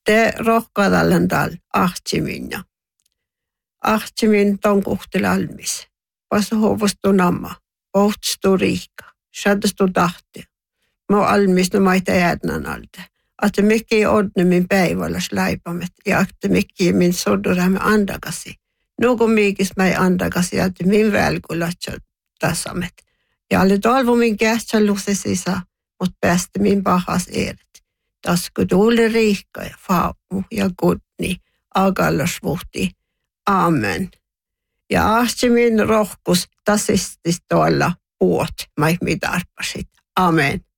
Te rohkaadallan tal ahtiminna. Ahtimin ton kuhtilalmis. Pasu hovustu namma. Pohtstu riikka. Shadastu tahti. Mä almis no maita jäädnän alta. Että mikki odne min päivällä läipamet. Ja että mikki min sodurämme andakasi. Nuku miikis mä andakasi. Että min välkulatsa tasamet. Ja oli toivo min kähtsä lusesisa. Mut päästä min pahas eeret. Tasku tuuli riikka ja faamu ja kutni. Agallasvuhti. Amen. Ja ahtimin rohkus tasistis tuolla puot. Mä mitä arpasit. Amen.